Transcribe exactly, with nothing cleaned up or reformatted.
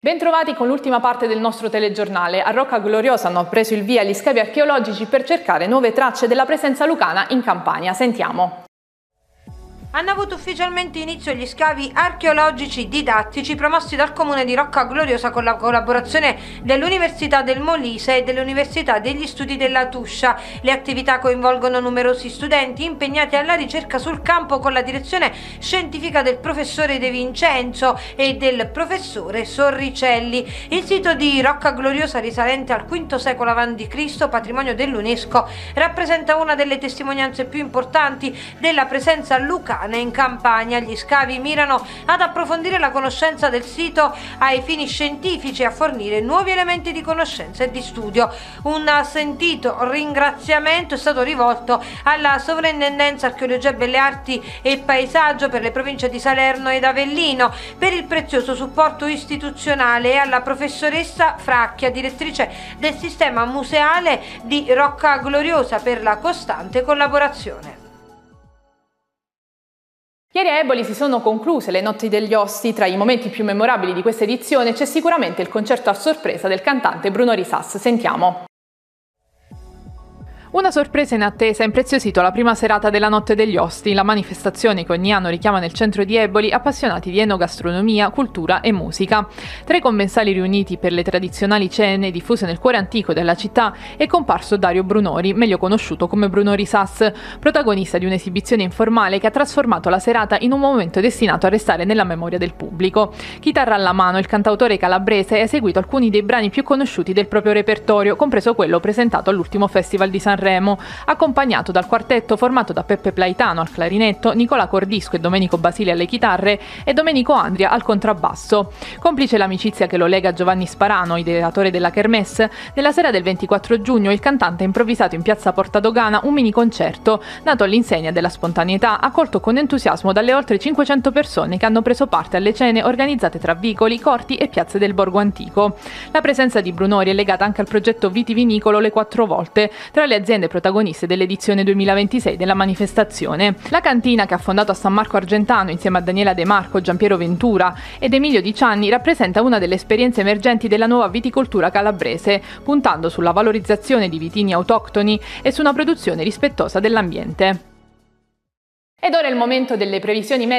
Bentrovati con l'ultima parte del nostro telegiornale. A Rocca Gloriosa hanno preso il via gli scavi archeologici per cercare nuove tracce della presenza lucana in Campania. Sentiamo. Hanno avuto ufficialmente inizio gli scavi archeologici didattici promossi dal Comune di Rocca Gloriosa con la collaborazione dell'Università del Molise e dell'Università degli Studi della Tuscia. Le attività coinvolgono numerosi studenti impegnati alla ricerca sul campo con la direzione scientifica del professore De Vincenzo e del professore Sorricelli. Il sito di Rocca Gloriosa, risalente al quinto secolo avanti Cristo, patrimonio dell'UNESCO, rappresenta una delle testimonianze più importanti della presenza lucana in Campania. Gli scavi mirano ad approfondire la conoscenza del sito ai fini scientifici e a fornire nuovi elementi di conoscenza e di studio. Un sentito ringraziamento è stato rivolto alla Sovrintendenza Archeologia, Belle Arti e Paesaggio per le province di Salerno ed Avellino per il prezioso supporto istituzionale e alla professoressa Fracchia, direttrice del sistema museale di Rocca Gloriosa, per la costante collaborazione. Ieri a Eboli si sono concluse le Notti degli Ossi. Tra i momenti più memorabili di questa edizione c'è sicuramente il concerto a sorpresa del cantante Bruno Risas. Sentiamo. Una sorpresa inattesa ha impreziosito la prima serata della Notte degli Osti, la manifestazione che ogni anno richiama nel centro di Eboli appassionati di enogastronomia, cultura e musica. Tra i commensali riuniti per le tradizionali cene diffuse nel cuore antico della città è comparso Dario Brunori, meglio conosciuto come Bruno Risas, protagonista di un'esibizione informale che ha trasformato la serata in un momento destinato a restare nella memoria del pubblico. Chitarra alla mano, il cantautore calabrese ha eseguito alcuni dei brani più conosciuti del proprio repertorio, compreso quello presentato all'ultimo Festival di Sanremo, accompagnato dal quartetto formato da Peppe Plaitano al clarinetto, Nicola Cordisco e Domenico Basile alle chitarre e Domenico Andria al contrabbasso. Complice l'amicizia che lo lega a Giovanni Sparano, ideatore della Kermesse, nella sera del ventiquattro giugno il cantante ha improvvisato in piazza Porta Dogana un mini concerto, nato all'insegna della spontaneità, accolto con entusiasmo dalle oltre cinquecento persone che hanno preso parte alle cene organizzate tra vicoli, corti e piazze del borgo antico. La presenza di Brunori è legata anche al progetto Vitivinicolo Le Quattro Volte, tra le aziende protagoniste dell'edizione duemilaventisei della manifestazione. La cantina, che ha fondato a San Marco Argentano insieme a Daniela De Marco, Giampiero Ventura ed Emilio Di Cianni, rappresenta una delle esperienze emergenti della nuova viticoltura calabrese, puntando sulla valorizzazione di vitini autoctoni e su una produzione rispettosa dell'ambiente. Ed ora è il momento delle previsioni meteo